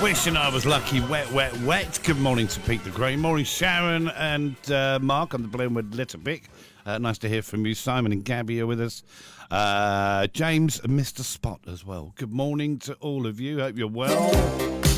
Wishing I was lucky. Wet, wet, wet. Good morning to Pete the Grey. Morning, Sharon and Mark on the Blendwood Litterbick. Nice to hear from you. Simon and Gabby are with us. James and Mr. Spot as well. Good morning to all of you. Hope you're well.